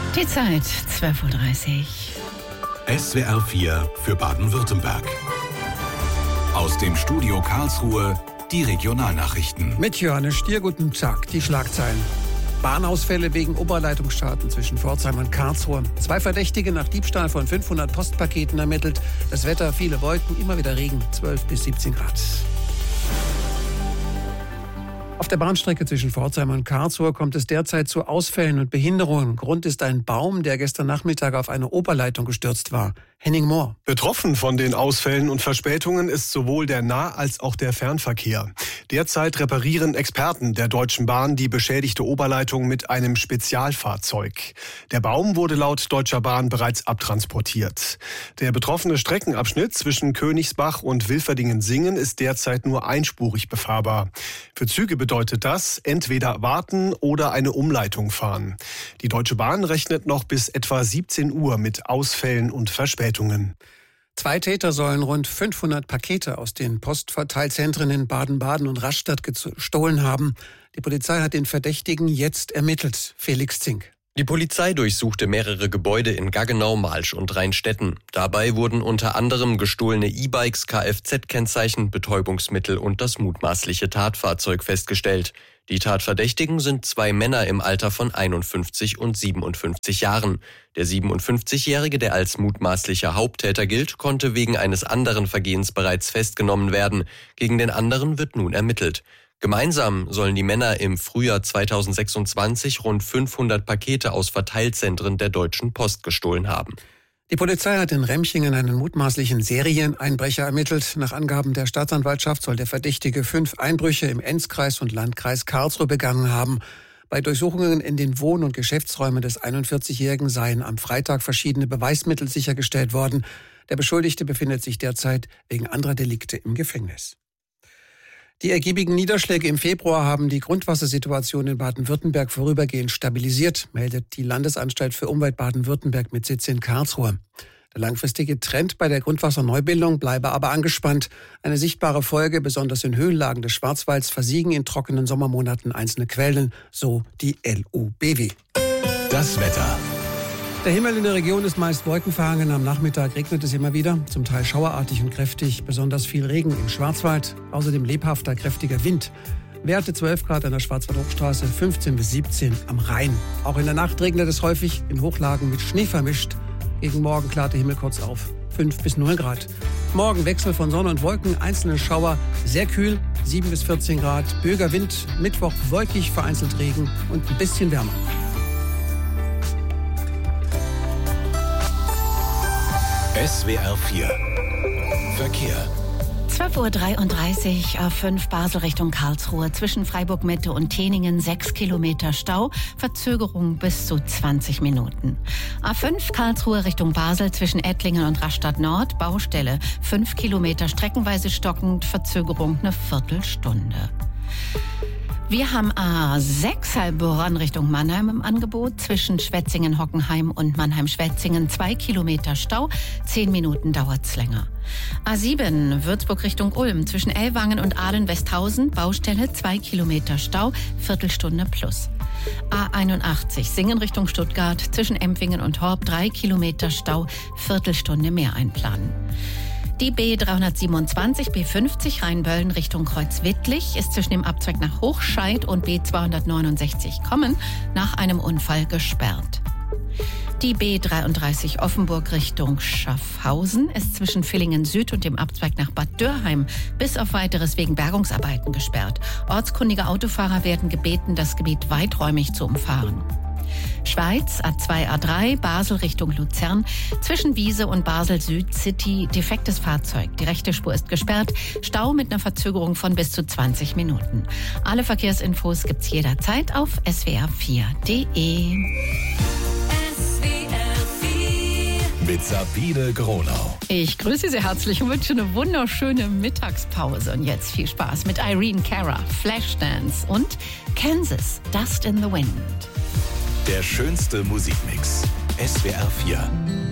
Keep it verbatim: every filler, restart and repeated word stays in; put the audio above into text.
Die Zeit zwölf Uhr dreißig. S W R vier für Baden-Württemberg. Aus dem Studio Karlsruhe die Regionalnachrichten. Mit Johannes Stier, guten Tag, die Schlagzeilen. Bahnausfälle wegen Oberleitungsschaden zwischen Pforzheim und Karlsruhe. Zwei Verdächtige nach Diebstahl von fünfhundert Postpaketen ermittelt. Das Wetter, viele Wolken, immer wieder Regen, zwölf bis siebzehn Grad. Auf der Bahnstrecke zwischen Pforzheim und Karlsruhe kommt es derzeit zu Ausfällen und Behinderungen. Grund ist ein Baum, der gestern Nachmittag auf eine Oberleitung gestürzt war. Henning Mohr. Betroffen von den Ausfällen und Verspätungen ist sowohl der Nah- als auch der Fernverkehr. Derzeit reparieren Experten der Deutschen Bahn die beschädigte Oberleitung mit einem Spezialfahrzeug. Der Baum wurde laut Deutscher Bahn bereits abtransportiert. Der betroffene Streckenabschnitt zwischen Königsbach und Wilferdingen-Singen ist derzeit nur einspurig befahrbar. Für Züge bedeutet das entweder warten oder eine Umleitung fahren. Die Deutsche Bahn rechnet noch bis etwa siebzehn Uhr mit Ausfällen und Verspätungen. Zwei Täter sollen rund fünfhundert Pakete aus den Postverteilzentren in Baden-Baden und Rastatt gestohlen haben. Die Polizei hat den Verdächtigen jetzt ermittelt. Felix Zink. Die Polizei durchsuchte mehrere Gebäude in Gaggenau, Malsch und Rheinstetten. Dabei wurden unter anderem gestohlene E-Bikes, Kfz-Kennzeichen, Betäubungsmittel und das mutmaßliche Tatfahrzeug festgestellt. Die Tatverdächtigen sind zwei Männer im Alter von einundfünfzig und siebenundfünfzig Jahren. Der siebenundfünfzigjährige, der als mutmaßlicher Haupttäter gilt, konnte wegen eines anderen Vergehens bereits festgenommen werden. Gegen den anderen wird nun ermittelt. Gemeinsam sollen die Männer im Frühjahr zweitausendsechsundzwanzig rund fünfhundert Pakete aus Verteilzentren der Deutschen Post gestohlen haben. Die Polizei hat in Remchingen einen mutmaßlichen Serieneinbrecher ermittelt. Nach Angaben der Staatsanwaltschaft soll der Verdächtige fünf Einbrüche im Enzkreis und Landkreis Karlsruhe begangen haben. Bei Durchsuchungen in den Wohn- und Geschäftsräumen des einundvierzigjährigen seien am Freitag verschiedene Beweismittel sichergestellt worden. Der Beschuldigte befindet sich derzeit wegen anderer Delikte im Gefängnis. Die ergiebigen Niederschläge im Februar haben die Grundwassersituation in Baden-Württemberg vorübergehend stabilisiert, meldet die Landesanstalt für Umwelt Baden-Württemberg mit Sitz in Karlsruhe. Der langfristige Trend bei der Grundwasserneubildung bleibe aber angespannt. Eine sichtbare Folge, besonders in Höhenlagen des Schwarzwalds, versiegen in trockenen Sommermonaten einzelne Quellen, so die L U B W. Das Wetter. Der Himmel in der Region ist meist wolkenverhangen. Am Nachmittag regnet es immer wieder, zum Teil schauerartig und kräftig. Besonders viel Regen im Schwarzwald, außerdem lebhafter, kräftiger Wind. Werte zwölf Grad an der Schwarzwald-Hochstraße, fünfzehn bis siebzehn am Rhein. Auch in der Nacht regnet es häufig, in Hochlagen mit Schnee vermischt. Gegen Morgen klart der Himmel kurz auf, fünf bis neun Grad. Morgen Wechsel von Sonne und Wolken, einzelne Schauer, sehr kühl, sieben bis vierzehn Grad. Böiger Wind, Mittwoch wolkig, vereinzelt Regen und ein bisschen wärmer. S W R vier Verkehr. zwölf Uhr dreiunddreißig, A fünf Basel Richtung Karlsruhe. Zwischen Freiburg Mitte und Teningen sechs Kilometer Stau. Verzögerung bis zu zwanzig Minuten. A fünf Karlsruhe Richtung Basel zwischen Ettlingen und Rastatt Nord. Baustelle fünf Kilometer streckenweise stockend. Verzögerung eine Viertelstunde. Wir haben A sechs Heilbronn Richtung Mannheim im Angebot. Zwischen Schwetzingen-Hockenheim und Mannheim-Schwetzingen zwei Kilometer Stau. Zehn Minuten dauert's länger. A sieben Würzburg Richtung Ulm. Zwischen Ellwangen und Ahlen-Westhausen. Baustelle zwei Kilometer Stau. Viertelstunde plus. A einundachtzig Singen Richtung Stuttgart. Zwischen Empfingen und Horb drei Kilometer Stau. Viertelstunde mehr einplanen. Die B dreihundertsiebenundzwanzig B fünfzig Rheinböllen Richtung Kreuzwittlich ist zwischen dem Abzweig nach Hochscheid und B zweihundertneunundsechzig Kommen nach einem Unfall gesperrt. Die B dreiunddreißig Offenburg Richtung Schaffhausen ist zwischen Villingen Süd und dem Abzweig nach Bad Dürrheim bis auf Weiteres wegen Bergungsarbeiten gesperrt. Ortskundige Autofahrer werden gebeten, das Gebiet weiträumig zu umfahren. Schweiz, A zwei A drei, Basel Richtung Luzern, zwischen Wiese und Basel Süd City, defektes Fahrzeug. Die rechte Spur ist gesperrt, Stau mit einer Verzögerung von bis zu zwanzig Minuten. Alle Verkehrsinfos gibt's jederzeit auf S W R vier Punkt de. Mit Sabine Gronau. Ich grüße Sie herzlich und wünsche eine wunderschöne Mittagspause. Und jetzt viel Spaß mit Irene Cara, Flashdance und Kansas, Dust in the Wind. Der schönste Musikmix. S W R vier.